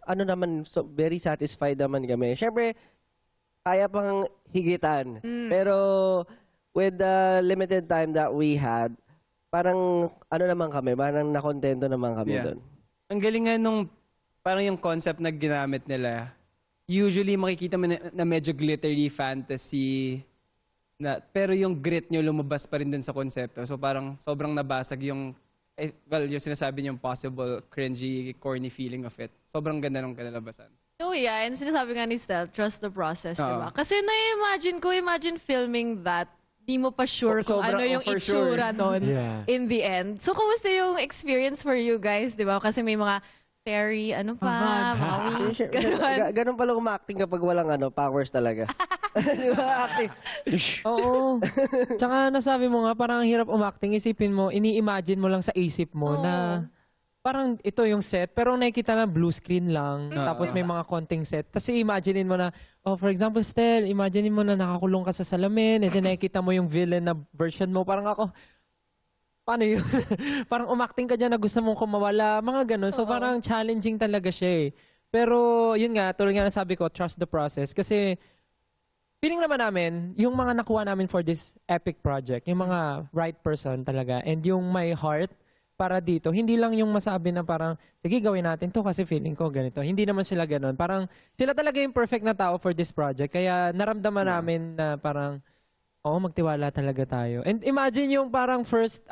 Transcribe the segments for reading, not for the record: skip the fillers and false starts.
ano naman, so, very satisfied naman kami. Syempre, kaya pang higitan. Pero with the limited time that we had, parang ano naman kami, parang nakontento naman kami doon. Ang galing nga nung parang yung concept na ginamit nila. Usually makikita mo na medyo glittery fantasy, pero yung grit nyo lumabas pa rin dun sa konsepto. So parang sobrang nabasag yung, yung sinasabi nyo possible cringy, corny feeling of it. Sobrang ganda nung kinalabasan. Oh yeah, and sinasabi nga ni Stel, trust the process, diba? Kasi imagine filming that, di mo pa sure kung ano yung itsura nun in the end. So, kumusta yung experience for you guys, diba? Kasi may mga fairy, ano pa, mga wings, Ganun pala umacting kapag walang powers talaga. Di ba? Acting. Oo. Tsaka nasabi mo nga, parang ang hirap umacting. Isipin mo, ini-imagine mo lang sa isip mo na parang ito yung set, pero nakikita na blue screen lang, tapos may mga konting set. Tapos i-imaginein mo na, for example, Stel, imaginein mo na nakakulong ka sa salamin, and then nakikita mo yung villain na version mo. Parang ako, paano yun? Parang umacting ka dyan na gusto mong kumawala, mga ganun. So parang challenging talaga siya eh. Pero yun nga, tulad nga nasabi ko, trust the process. Kasi feeling naman namin, yung mga nakuha namin for this epic project, yung mga right person talaga, and yung my heart, para dito, hindi lang yung masabi na parang, sige, gawin natin to kasi feeling ko ganito. Hindi naman sila ganun. Parang, sila talaga yung perfect na tao for this project. Kaya naramdaman namin na parang, magtiwala talaga tayo. And imagine yung parang first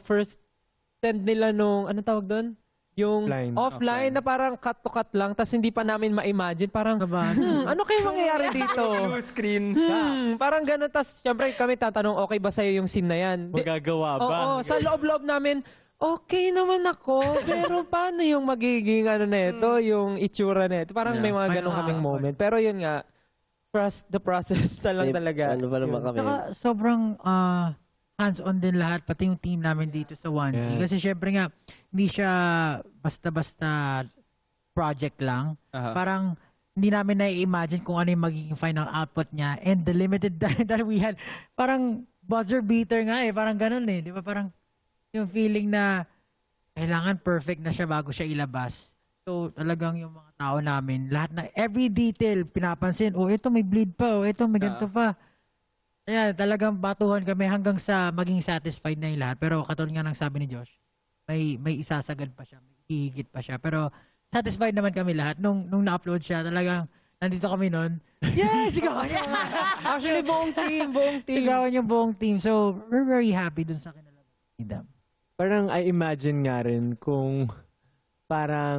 send nila nung, ano tawag doon? Yung offline na parang cut to cut lang, tas hindi pa namin ma-imagine. Parang, ano kayo mangyayari dito? Blue screen. Parang gano'n. Tas, syempre kami tatanong, okay ba sa'yo yung scene na yan? Magagawa ba? Oo, sa loob-loob namin, okay naman ako, pero paano yung magiging yung itsura na ito? Parang may mga ganun kaming moment. Pero yun nga, trust the process lang talaga. Ano ba naman kami? Saka sobrang hands-on din lahat, pati yung team namin dito sa 1C. Kasi syempre nga, hindi siya basta-basta project lang. Parang hindi namin na-imagine kung ano yung magiging final output niya. And the limited time that we had, parang buzzer beater nga parang ganun Di ba? Parang yung feeling na kailangan perfect na siya bago siya ilabas. So, talagang yung mga tao namin, lahat na, every detail, pinapansin, ito may bleed pa, ito may ganito pa. Ayan, talagang batuhan kami hanggang sa maging satisfied na yung lahat. Pero katulad nga ng sabi ni Josh, may isasagad pa siya, may hihigit pa siya. Pero satisfied naman kami lahat. Nung na-upload siya, talagang nandito kami nun. Yes! Sigawan niya! Actually, buong team. Sigawan yung buong team. So, we're very happy dun sa kinalaman. Parang I imagine nga rin kung parang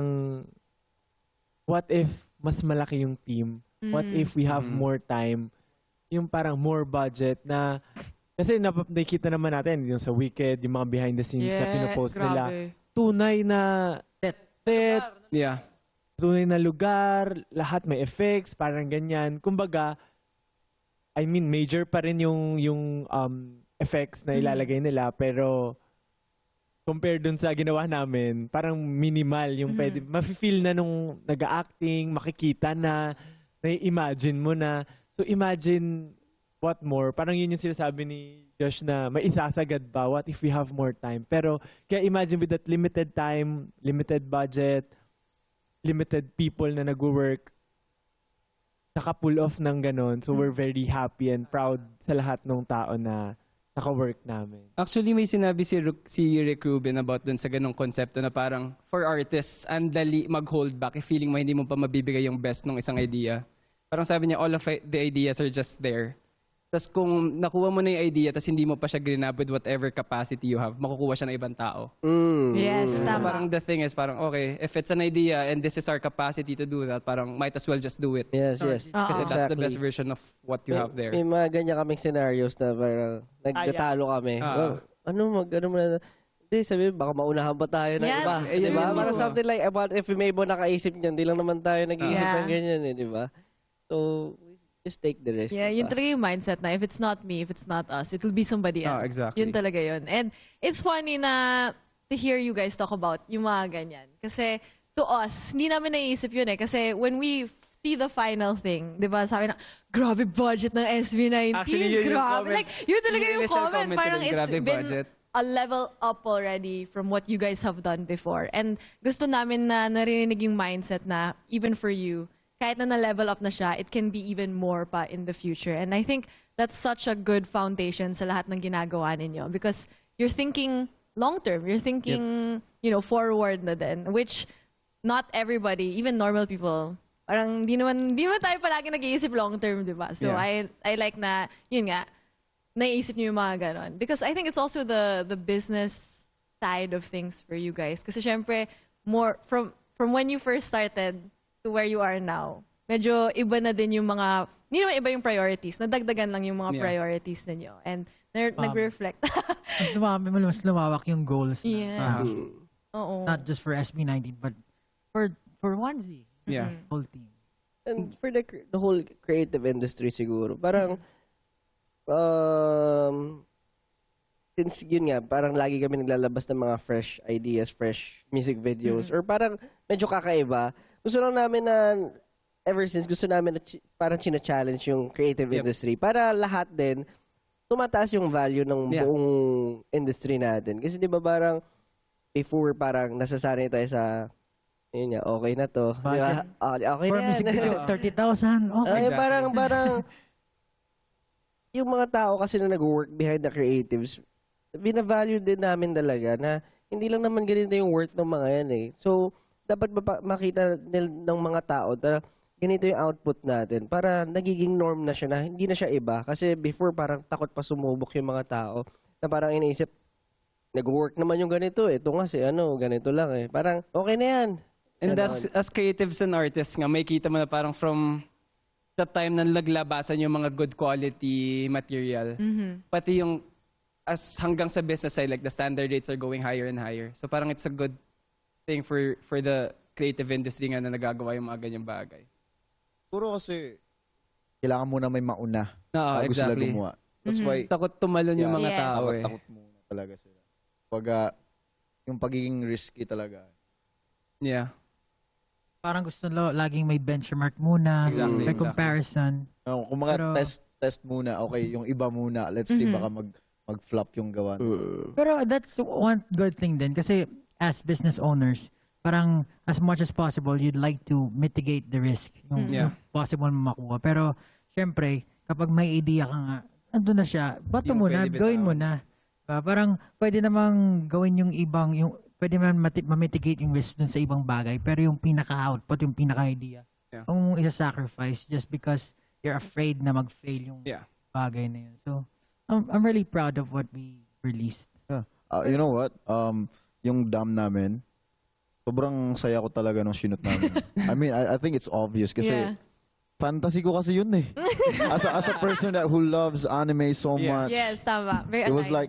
what if mas malaki yung team? What if we have more time? Yung parang more budget na kasi nakikita naman natin yung sa Wicked, yung mga behind the scenes na pinopost nila. Tunay na set. Tunay na lugar, lahat may effects, parang ganyan. Kumbaga, I mean, major pa rin yung effects na ilalagay nila, pero compared dun sa ginawa namin, parang minimal yung pwede. Mafe-feel na nung nag-acting, makikita na, na-imagine mo na. So imagine what more. Parang yun yung sinasabi ni Josh na may isasagad ba? What if we have more time? Pero kaya imagine with that limited time, limited budget, limited people na nag-work, naka-pull off ng ganon. So we're very happy and proud sa lahat ng tao na naka-work namin. Actually, may sinabi si Rick Rubin about dun sa ganong konsepto na parang for artists, ang dali mag-hold back if feeling mo hindi mo pa mabibigay yung best ng isang idea. Parang sabi niya, all of the ideas are just there. Tapos kung nakuha mo na yung idea tapos hindi mo pa siya grinab with whatever capacity you have, makukuha siya ng ibang tao. Yes, tama. Parang the thing is, parang okay, if it's an idea and this is our capacity to do that, parang might as well just do it. Yes. Kasi that's the best version of what you have there. May mga ganyan kaming scenarios na parang nagtatalo kami. Ano mo na, hindi, sabi, baka maunahan pa tayo ng iba. Diba? Parang something like, if may iba nakaisip niyan, hindi lang naman tayo nag-iisip ng ganyan diba? So, just take the risk. Yeah, yun talaga yung mindset na if it's not me, if it's not us, it will be somebody else. Exactly. Yun talaga yun. And it's funny na to hear you guys talk about yung mga ganyan. Kasi to us, hindi namin naiisip yun Kasi when we see the final thing, di ba, sabi na, grabe budget ng SB19. Actually, yun yung grabe. comment. Like, yun talaga yung initial comment. Parang rin, it's grabe been budget. a level up already from what you guys have done before. And gusto namin na narinig yung mindset na even for you, kahit na na-level up na siya, it can be even more pa in the future. And I think that's such a good foundation sa lahat ng ginagawa ninyo because you're thinking long-term. You're thinking, forward na din, which not everybody, even normal people, parang di naman tayo palagi nag-iisip long-term, di ba? So I like na, yun nga, naiisip niyo yung mga ganon. Because I think it's also the business side of things for you guys. Kasi syempre, more from when you first started to where you are now, medyo iba na din yung mga, hindi naman iba yung priorities. Nadagdagan lang yung mga priorities ninyo. And nag-reflect. mas lumawak yung goals. Yeah. Oo. Not just for SB19, but for Onesie. Yeah. Whole team. And for the whole creative industry siguro, parang since yun nga, parang lagi kami naglalabas ng mga fresh ideas, fresh music videos, or parang medyo kakaiba. Gusto lang namin na, ever since, gusto namin na parang china-challenge yung creative industry para lahat din, tumataas yung value ng buong industry natin. Kasi di ba parang, before parang nasasanay tayo sa, yun nga, okay na to. Diba? Okay For na music video, 30,000. Okay. Ay, parang, yung mga tao kasi na nag-work behind the creatives, binavalue din namin talaga na hindi lang naman ganito yung worth ng mga yan eh. So, dapat makita ng mga tao na ganito yung output natin para nagiging norm na siya na hindi na siya iba. Kasi before parang takot pa sumubok yung mga tao na parang iniisip, nag-work naman yung ganito eh. Ito nga ganito lang eh. Parang okay na yan. And as creatives and artists nga, may kita mo na parang from the time na naglabasan yung mga good quality material. Pati yung hanggang sa business side, like the standard rates are going higher and higher. So parang it's a good thing for the creative industry nga na nagagawa yung mga ganyang bagay. Puro kasi kailangan muna may mauna No, bago sila exactly. gumawa. That's why Takot tumalon yung mga tao eh. takot muna talaga sila. Pag yung pagiging risky talaga. Yeah. Parang gusto laging may benchmark muna. Exactly, May exactly. comparison. Kung mga test muna, okay, yung iba muna. Let's see, baka mag-flop yung gawa. Pero that's one good thing din. Kasi as business owners, parang as much as possible, you'd like to mitigate the risk. Yung possible makuha. Pero, syempre, kapag may idea ka nga, andun na siya, bato mo na, gawin mo na. Parang pwede namang gawin yung ibang, pwede man ma-mitigate yung risk dun sa ibang bagay, pero yung pinaka-output, yung pinaka-idea, kung isa-sacrifice just because you're afraid na mag-fail yung bagay na yun. So, I'm really proud of what we released. You know what? Yung dam namin, sobrang saya ko talaga nung shoot namin. I mean, I think it's obvious kasi fantasy ko kasi yun eh. As a person who loves anime so much. Yes, tama. Very It was aligned. like,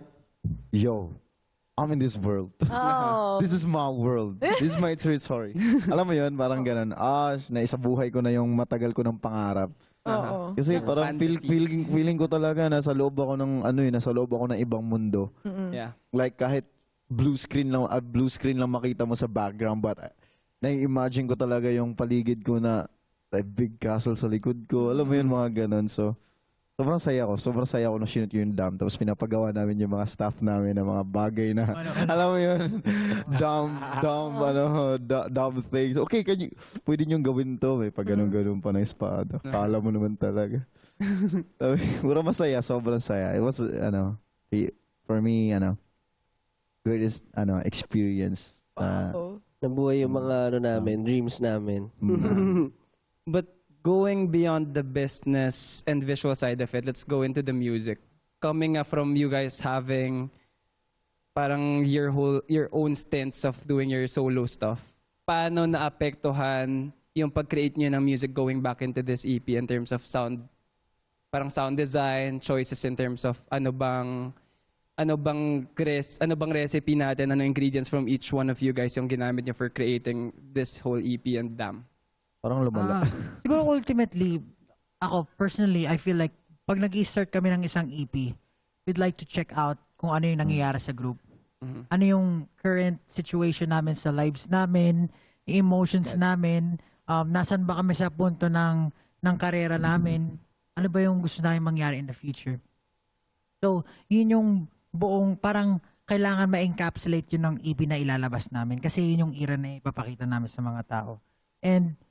yo, I'm in this world. Oh. This is my world. This is my territory. Alam mo yun, parang ganun. Naisabuhay ko na yung matagal ko ng pangarap. Oo. Kasi parang feeling ko talaga nasa loob ako ng nasa loob ako ng ibang mundo. Yeah. Like kahit blue screen lang makita mo sa background, but nai-imagine ko talaga yung paligid ko na like big castle sa likod ko. Alam mo yun, mga ganun. So sobrang saya ko nung sinut yung dam. Tapos pinapagawa namin yung mga staff namin ng mga bagay na, alam mo yun, dumb things. Okay, pwede nyo gawin to. May pag ganun pa na espada. Kala mo naman talaga. Puro masaya, sobrang saya. It was, for me, greatest, experience. Nabuhay yung mga namin, dreams namin. But going beyond the business and visual side of it, let's go into the music. Coming from you guys having parang your own stints of doing your solo stuff, paano naapektuhan yung pag-create niyo ng music going back into this EP in terms of sound, parang sound design, choices in terms of ano bang recipe natin, ano ingredients from each one of you guys yung ginamit niyo for creating this whole EP and Dam? Parang lumala. Siguro ultimately, ako personally, I feel like pag nag-start kami ng isang EP, we'd like to check out kung ano yung nangyayari sa group. Ano yung current situation namin sa lives namin, yung emotions namin, nasan ba kami sa punto ng karera namin, ano ba yung gusto namin mangyari in the future. So, yun yung buong parang kailangan ma-encapsulate yun ng EB na ilalabas namin kasi yun yung era na ipapakita namin sa mga tao. And